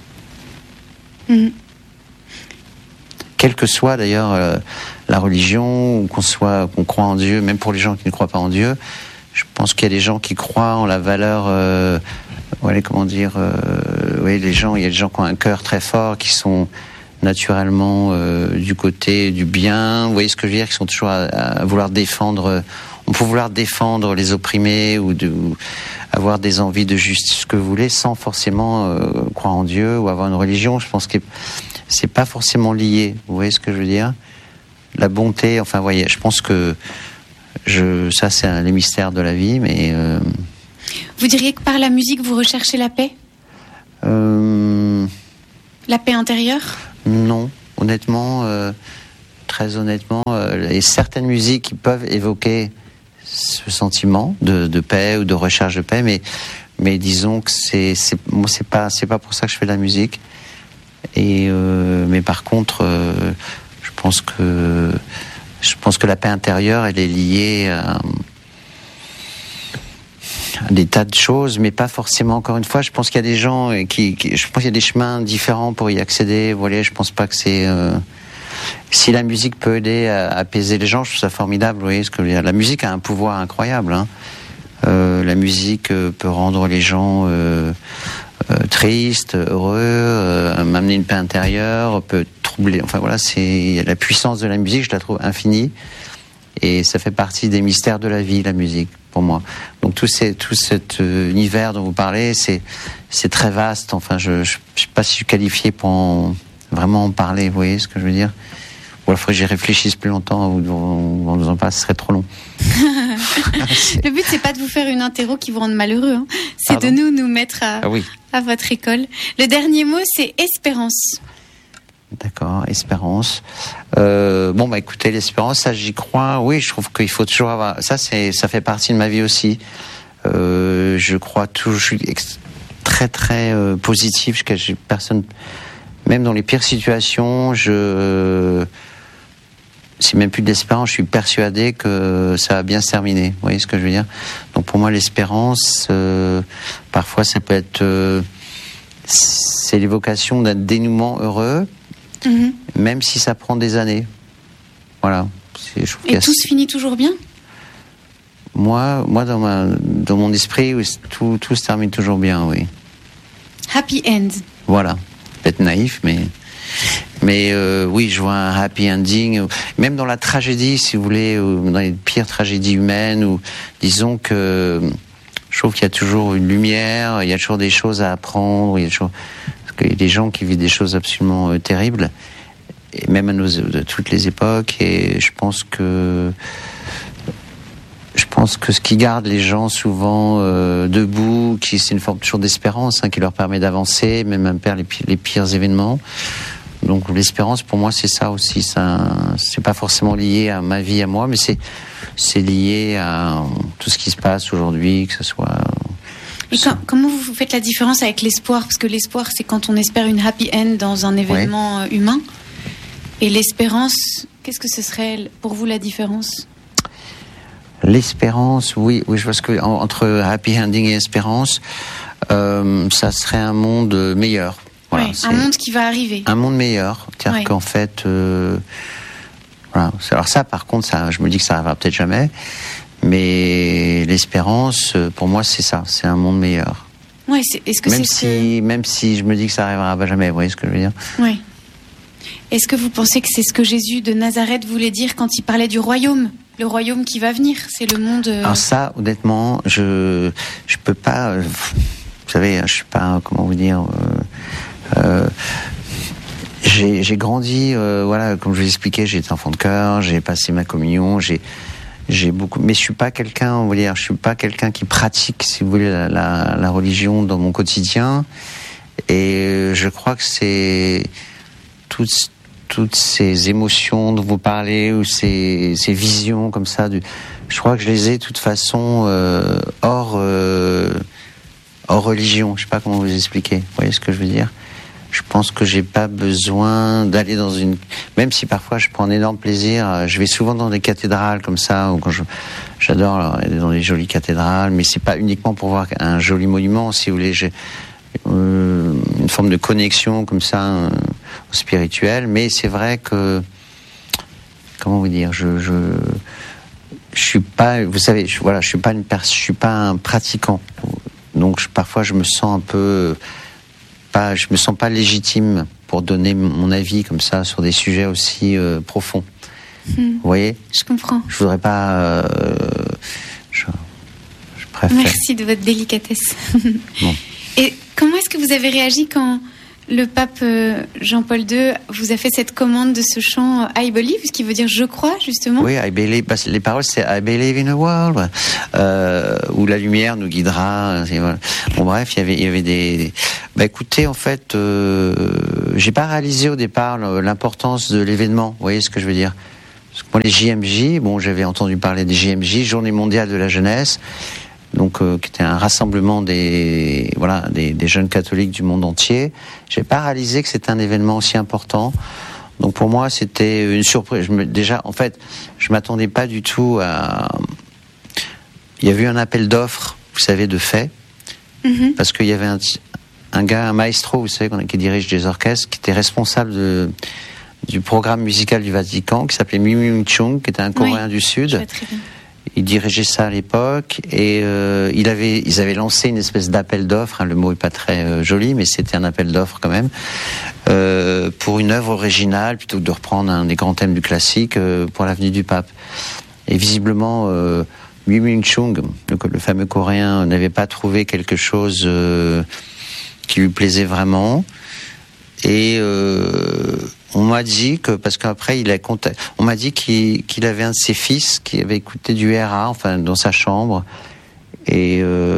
Quelle que soit d'ailleurs la religion, ou qu'on croit en Dieu, même pour les gens qui ne croient pas en Dieu, je pense qu'il y a des gens qui croient en la valeur, il y a des gens qui ont un cœur très fort, qui sont naturellement du côté du bien, vous voyez ce que je veux dire, qui sont toujours à vouloir défendre... On peut vouloir défendre les opprimés ou avoir des envies de justice, ce que vous voulez, sans forcément croire en Dieu ou avoir une religion. Je pense que c'est pas forcément lié. Vous voyez ce que je veux dire? La bonté, enfin, vous voyez, je pense que ça, c'est les mystères de la vie, mais... Vous diriez que par la musique, vous recherchez la paix? La paix intérieure? Non, honnêtement, très honnêtement, il y a certaines musiques qui peuvent évoquer ce sentiment de paix ou de recherche de paix, mais disons que c'est pas pour ça que je fais de la musique. Mais par contre, je pense que la paix intérieure, elle est liée à des tas de choses, mais pas forcément. Encore une fois, je pense qu'il y a des gens je pense qu'il y a des chemins différents pour y accéder. Vous voyez, je pense pas que c'est si la musique peut aider à apaiser les gens, je trouve ça formidable. Vous voyez, parce que la musique a un pouvoir incroyable. La musique peut rendre les gens tristes, heureux, m'amener une paix intérieure, peut troubler. Enfin voilà, c'est la puissance de la musique, je la trouve infinie, et ça fait partie des mystères de la vie, la musique, pour moi. Donc tout cet univers dont vous parlez, c'est très vaste. Enfin, je sais pas si je suis qualifié pour vraiment en parler. Vous voyez ce que je veux dire? Ou il faudrait que j'y réfléchisse plus longtemps, ou on nous en passe, ce serait trop long. Le but, c'est pas de vous faire une interro qui vous rende malheureux, hein. C'est de nous mettre à votre école. Le dernier mot, c'est espérance. D'accord, espérance. Écoutez, l'espérance, ça j'y crois. Oui, je trouve qu'il faut toujours avoir... Ça fait partie de ma vie aussi. Je crois toujours... Je suis très, très positif. Personne même dans les pires situations, c'est même plus de l'espérance, je suis persuadé que ça va bien se terminer. Vous voyez ce que je veux dire? Donc pour moi, l'espérance, parfois ça peut être... c'est l'évocation d'un dénouement heureux, même si ça prend des années. Voilà. Et tout se finit toujours bien? Moi dans mon esprit, tout se termine toujours bien, oui. Happy end. Voilà. Peut-être naïf, mais oui, je vois un happy ending. Même dans la tragédie, si vous voulez, ou dans les pires tragédies humaines, ou disons que je trouve qu'il y a toujours une lumière, il y a toujours des choses à apprendre, parce qu'il y a des gens qui vivent des choses absolument terribles, et même de toutes les époques, et je pense que ce qui garde les gens souvent debout, c'est une forme toujours d'espérance, qui leur permet d'avancer, même à faire les pires événements. Donc l'espérance, pour moi, c'est ça aussi. C'est pas forcément lié à ma vie, à moi, mais c'est lié à tout ce qui se passe aujourd'hui, que ce soit... Et comment vous faites la différence avec l'espoir? Parce que l'espoir, c'est quand on espère une happy end dans un événement humain. Et l'espérance, qu'est-ce que ce serait pour vous la différence? L'espérance, oui, je vois ce que entre happy ending et espérance, ça serait un monde meilleur. Voilà, un monde qui va arriver. Un monde meilleur, c'est-à-dire qu'en fait, voilà. Alors ça, par contre, je me dis que ça n'arrivera peut-être jamais, mais l'espérance, pour moi, c'est ça, c'est un monde meilleur. Ouais, est-ce que même si je me dis que ça n'arrivera jamais, vous voyez ce que je veux dire? Oui. Est-ce que vous pensez que c'est ce que Jésus de Nazareth voulait dire quand il parlait du royaume? Le royaume qui va venir, c'est le monde... Alors ça, honnêtement, je peux pas... vous savez, je suis pas... Comment vous dire... j'ai grandi, voilà, comme je vous l'expliquais, j'ai été enfant de chœur, j'ai passé ma communion, j'ai beaucoup... Mais je suis pas quelqu'un, on va dire, je suis pas quelqu'un qui pratique, si vous voulez, la religion dans mon quotidien. Et je crois que c'est... Toutes ces émotions dont vous parlez, ou ces visions comme ça, je crois que je les ai de toute façon hors religion. Je sais pas comment vous expliquer. Vous voyez ce que je veux dire? Je pense que j'ai pas besoin d'aller dans une... Même si parfois je prends un énorme plaisir, je vais souvent dans des cathédrales comme ça, ou quand j'adore aller dans des jolies cathédrales, mais c'est pas uniquement pour voir un joli monument, si vous voulez. J'ai une forme de connexion comme ça spirituelle, mais c'est vrai que, comment vous dire, je suis pas, vous savez, je suis pas un pratiquant, donc parfois je me sens je me sens pas légitime pour donner mon avis comme ça sur des sujets aussi profonds. Vous voyez? Je comprends. Je voudrais pas. Je préfère. Merci de votre délicatesse. Bon. Et comment est-ce que vous avez réagi quand le pape Jean-Paul II vous a fait cette commande de ce chant I Believe, ce qui veut dire je crois, justement? Oui, I Believe, parce que les paroles c'est I Believe in a world où la lumière nous guidera. Voilà. Bon, bref, il y avait des... écoutez, en fait, j'ai pas réalisé au départ l'importance de l'événement, vous voyez ce que je veux dire? Parce que moi, les JMJ, j'avais entendu parler des JMJ, Journée mondiale de la jeunesse, donc qui était un rassemblement des jeunes catholiques du monde entier. J'ai pas réalisé que c'était un événement aussi important. Donc pour moi, c'était une surprise. Déjà, en fait, je m'attendais pas du tout à... Il y a eu un appel d'offres, vous savez, de fait, parce qu'il y avait un maestro, vous savez, qui dirige des orchestres, qui était responsable du programme musical du Vatican, qui s'appelait Mi Myung Chung, qui était un Coréen du Sud. Il dirigeait ça à l'époque, et ils avaient lancé une espèce d'appel d'offres, le mot est pas très joli, mais c'était un appel d'offres quand même, pour une œuvre originale, plutôt que de reprendre un des grands thèmes du classique, pour la venue du pape. Et visiblement, Mi Myung Chung, le fameux Coréen, n'avait pas trouvé quelque chose qui lui plaisait vraiment, et on m'a dit que, parce qu'après on m'a dit qu'il avait un de ses fils qui avait écouté du RA, enfin dans sa chambre, et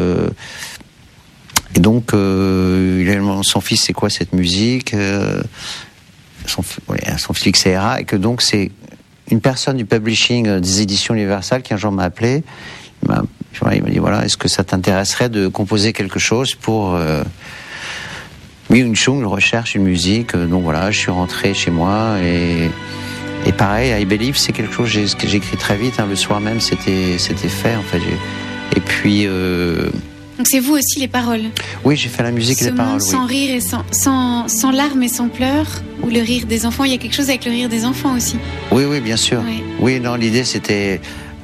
donc il a demandé son fils c'est quoi cette musique, son fils c'est RA, et que donc c'est une personne du publishing des éditions Universal qui un jour m'a appelé, il m'a dit voilà, est-ce que ça t'intéresserait de composer quelque chose pour Myung Chung recherche une musique, donc voilà, je suis rentré chez moi et pareil, I Believe, c'est quelque chose que j'écris très vite, le soir même c'était fait en fait. Et puis donc c'est vous aussi les paroles. Oui, j'ai fait la musique et les paroles. Sans rire et sans larmes et sans pleurs, ou le rire des enfants. Il y a quelque chose avec le rire des enfants aussi. Oui, bien sûr. Oui, non, l'idée c'était.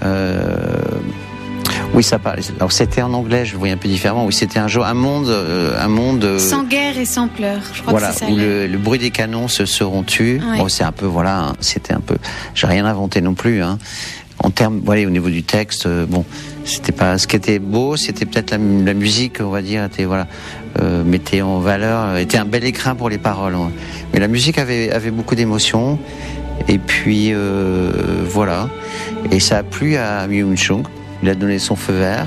Oui, ça parle. Alors c'était en anglais, je le voyais un peu différemment. Oui, c'était un monde. Sans guerre et sans pleurs. Je crois que c'est ça. Où le bruit des canons se seront tus. Ouais. Bon, c'est un peu c'était un peu. J'ai rien inventé non plus. En termes, au niveau du texte, c'était pas. Ce qui était beau, c'était peut-être la musique, on va dire, mettait en valeur, était un bel écrin pour les paroles. Mais la musique avait beaucoup d'émotions. Et puis voilà. Et ça a plu à Myung Chung. Il a donné son feu vert.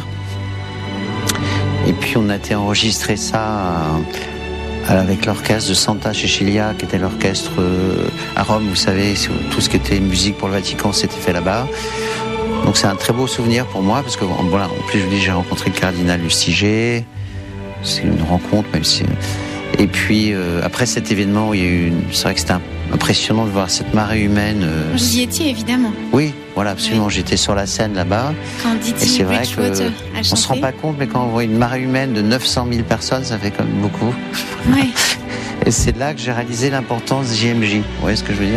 Et puis on a été enregistrer ça avec l'orchestre de Santa Cecilia, qui était l'orchestre à Rome, vous savez, tout ce qui était musique pour le Vatican, c'était fait là-bas. Donc c'est un très beau souvenir pour moi, parce que voilà, en plus je vous dis, j'ai rencontré le cardinal Lustiger. C'est une rencontre, même si. Et puis après cet événement, c'est vrai que c'était impressionnant de voir cette marée humaine. Vous y étiez évidemment. Oui, voilà, absolument. Oui. J'étais sur la scène là-bas. Quand Didi et c'est vrai qu'on se rend pas compte, mais quand on voit une marée humaine de 900 000 personnes, ça fait quand même beaucoup. Oui. Et c'est là que j'ai réalisé l'importance de JMJ. Vous voyez ce que je veux dire ?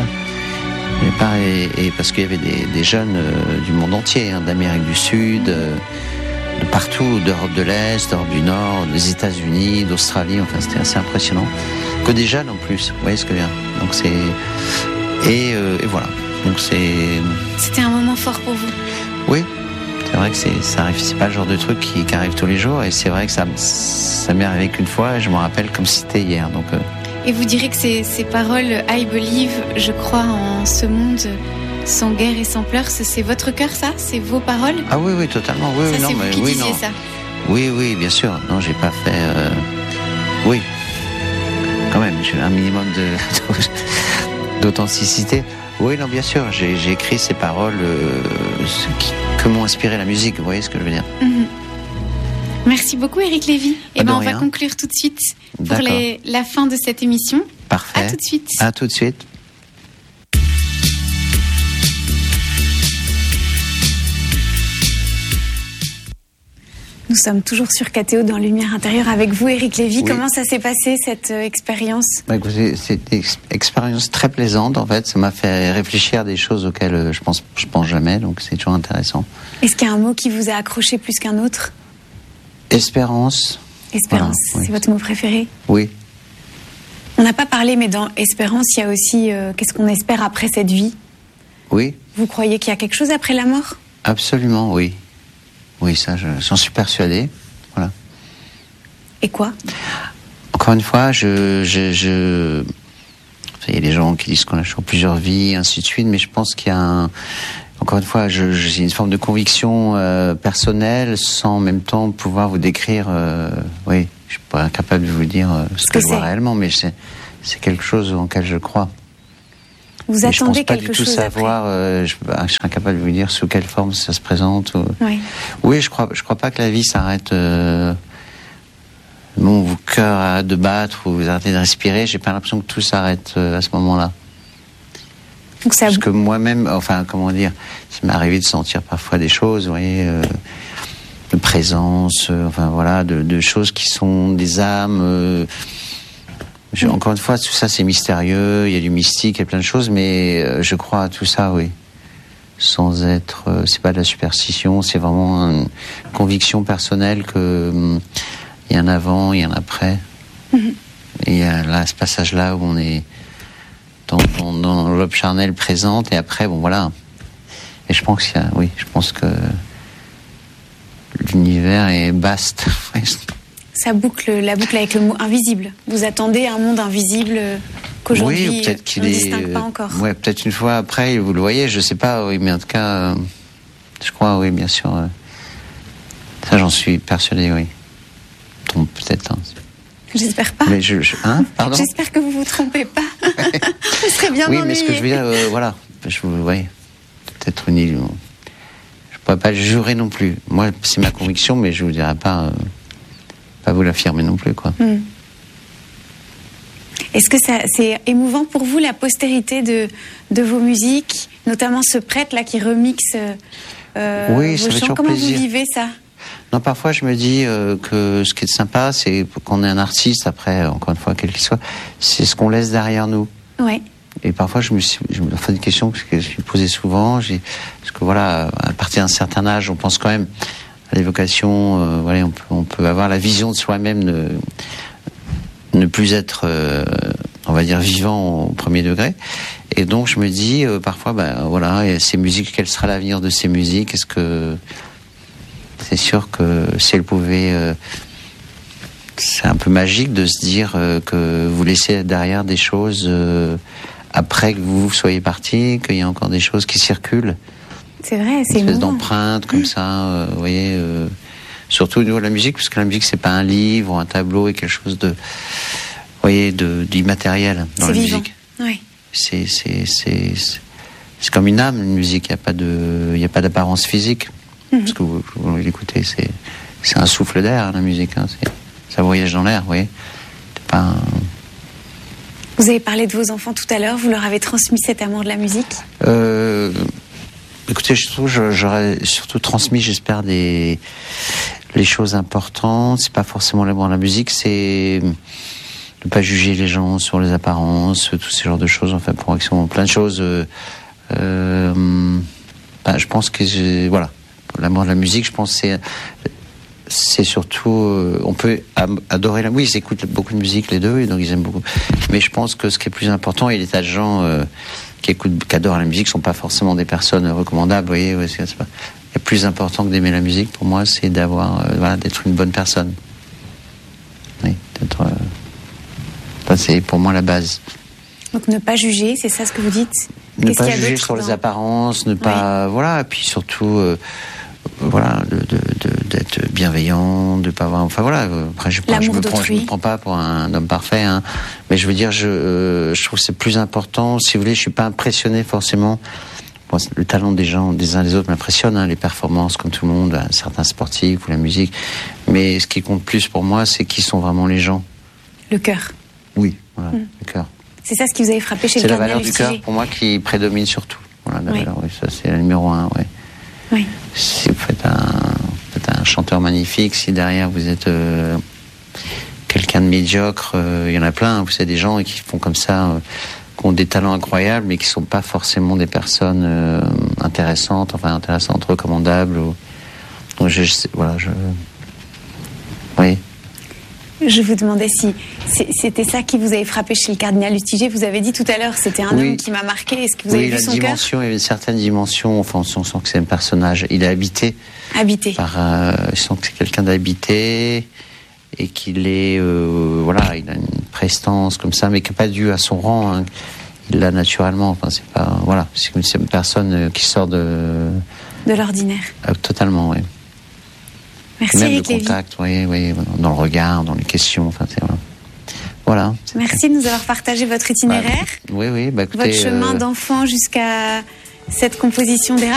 Et parce qu'il y avait des jeunes du monde entier, d'Amérique du Sud, de partout, d'Europe de l'Est, d'Europe du Nord, des États-Unis, d'Australie. Enfin, c'était assez impressionnant. Que des jeunes en plus. Vous voyez ce que je veux dire ? Donc c'est et voilà. Donc C'était un moment fort pour vous. Oui, c'est vrai que ça arrive. C'est pas le genre de truc qui arrive tous les jours. Et c'est vrai que ça m'est arrivé qu'une fois. Et je m'en rappelle comme si c'était hier. Donc. Et vous direz que ces paroles I Believe, je crois en ce monde sans guerre et sans pleurs, c'est votre cœur, ça ? C'est vos paroles ? Ah oui, totalement. Oui, ça, non, c'est mais vous qui oui, disiez non. Ça. Oui, bien sûr. Non, j'ai pas fait. Oui, quand même, j'ai un minimum d'authenticité. Oui, non, bien sûr. J'ai écrit ces paroles que m'ont inspiré la musique. Vous voyez ce que je veux dire ? Mm-hmm. Merci beaucoup, Éric Lévy. Et on va conclure tout de suite pour la fin de cette émission. Parfait. À tout de suite. À tout de suite. Nous sommes toujours sur KTO dans Lumière Intérieure avec vous, Éric Lévy. Oui. Comment ça s'est passé, cette expérience ? C'est une expérience très plaisante, en fait. Ça m'a fait réfléchir à des choses auxquelles je pense jamais, donc c'est toujours intéressant. Est-ce qu'il y a un mot qui vous a accroché plus qu'un autre ? Espérance. Espérance, voilà, c'est votre mot préféré ? Oui. On n'a pas parlé, mais dans Espérance, il y a aussi qu'est-ce qu'on espère après cette vie ? Oui. Vous croyez qu'il y a quelque chose après la mort ? Absolument, oui. Oui, ça, j'en suis persuadé. Voilà. Et quoi ? Encore une fois, il y a des gens qui disent qu'on a toujours plusieurs vies, ainsi de suite, mais je pense qu'il y a encore une fois, j'ai une forme de conviction personnelle, sans en même temps pouvoir vous décrire. Oui, je suis pas capable de vous dire ce que je vois réellement, mais c'est quelque chose en lequel je crois. Vous mais attendez quelque chose. Je pense pas quelque du tout chose savoir. Je suis incapable de vous dire sous quelle forme ça se présente. Oui. Oui, je crois pas que la vie s'arrête. Vos cœurs arrêtent de battre ou vous arrêtez de respirer. J'ai pas l'impression que tout s'arrête à ce moment-là. Donc ça... Parce que moi-même, enfin, comment dire, ça m'est arrivé de sentir parfois des choses, vous voyez, de présence, enfin voilà, de choses qui sont des âmes. Encore une fois, tout ça c'est mystérieux, il y a du mystique, il y a plein de choses, mais je crois à tout ça, oui. Sans être, c'est pas de la superstition, c'est vraiment une conviction personnelle que il y a un avant, il y a un après. Mm-hmm. Et il y a là ce passage-là où on est dans l'enveloppe charnelle présente, et après, bon voilà. Et je pense qu'il y a, oui, je pense que l'univers est vaste. Ça boucle la boucle avec le mot invisible. Vous attendez un monde invisible qu'aujourd'hui oui, peut-être qu'il on ne distingue pas encore. Ouais, peut-être une fois après, vous le voyez, je sais pas, oui, mais en tout cas, je crois, oui, bien sûr. Ça, j'en suis persuadé, oui. Donc, peut-être. Hein. J'espère pas. Mais pardon. J'espère que vous vous trompez pas. Ce serait bien oui, ennuyé. Mais ce que je veux dire, voilà, peut-être une illusion. Je pourrais pas le jurer non plus. Moi, c'est ma conviction, mais je vous dirai pas vous l'affirmer non plus, quoi. Est-ce que c'est émouvant pour vous, la postérité de vos musiques, notamment ce prêtre-là qui remixe oui, vos chants? Comment vous vivez ça? Non, parfois je me dis que ce qui est sympa, c'est qu'on est un artiste, après, encore une fois, quel qu'il soit, c'est ce qu'on laisse derrière nous. Ouais. Et parfois je me fais une question que je me suis posée souvent, parce que voilà, à partir d'un certain âge, on pense quand même à l'évocation, voilà, on peut avoir la vision de soi-même, ne plus être, on va dire, vivant au premier degré. Et donc je me dis parfois, voilà, et ces musiques, quel sera l'avenir de ces musiques? Est-ce que c'est sûr que si elles pouvaient, c'est un peu magique de se dire que vous laissez derrière des choses après que vous soyez parti, qu'il y a encore des choses qui circulent. C'est vrai, c'est une espèce d'empreinte comme ça, vous voyez. Surtout au niveau de la musique, parce que la musique c'est pas un livre, ou un tableau, et quelque chose de, vous voyez, d'immatériel dans la musique. Oui. C'est comme une âme, une musique. Il y a pas d'apparence physique. Parce que vous l'écoutez, c'est un souffle d'air, la musique. Hein, ça voyage dans l'air, vous voyez. C'est pas Vous avez parlé de vos enfants tout à l'heure. Vous leur avez transmis cet amour de la musique? Écoutez, je trouve j'aurais surtout transmis, j'espère, les choses importantes. C'est pas forcément l'amour de la musique, c'est ne pas juger les gens sur les apparences, tous ces genres de choses. Enfin, pour moi, qui sont plein de choses. Je pense que voilà. L'amour de la musique, je pense, c'est surtout, on peut adorer la musique. Ils écoutent beaucoup de musique les deux, et donc ils aiment beaucoup. Mais je pense que ce qui est plus important, et les tas de gens qui adorent la musique, sont pas forcément des personnes recommandables. Vous voyez, c'est pas. Le plus important que d'aimer la musique, pour moi, c'est d'être une bonne personne. Oui, c'est pour moi la base. Donc ne pas juger, c'est ça ce que vous dites? Ne pas juger sur les apparences, ne pas, voilà, et puis surtout. Voilà, d'être bienveillant, de pas avoir, enfin voilà. Après, je me prends pas pour un homme parfait, hein, mais je veux dire, je trouve que c'est plus important. Si vous voulez, je suis pas impressionné forcément. Bon, le talent des gens, des uns des autres, m'impressionne, hein, les performances, comme tout le monde, certains sportifs ou la musique. Mais ce qui compte plus pour moi, c'est qui sont vraiment les gens. Le cœur. Oui, voilà, le cœur. C'est ça ce qui vous avait frappé chez le cardinal Lustiger. C'est la valeur du cœur pour moi qui prédomine surtout. Voilà, la valeur, oui, ça c'est la numéro 1, ouais. Oui. Si vous faites un chanteur magnifique, si derrière vous êtes quelqu'un de médiocre, il y en a plein. Vous savez, des gens qui font comme ça, qui ont des talents incroyables, mais qui sont pas forcément des personnes intéressantes, recommandables. Donc oui. Je vous demandais si c'était ça qui vous avait frappé chez le cardinal Lustiger. Vous avez dit tout à l'heure, c'était un homme qui m'a marqué. Est-ce que vous avez vu son cœur? Il y a une certaine dimension. Enfin, on sent que c'est un personnage. Il est habité. Habité. Je sens que c'est quelqu'un d'habité et qu'il est, voilà, il a une prestance comme ça, mais qui n'est pas due à son rang. Hein. Il l'a naturellement. Enfin, c'est pas, voilà, c'est une personne qui sort de l'ordinaire. Totalement, oui. Merci, même Éric le contact, oui, dans le regard, dans les questions, enfin, c'est voilà. Merci de nous avoir partagé votre itinéraire. Oui, écoutez, votre chemin d'enfant jusqu'à cette composition d'Era.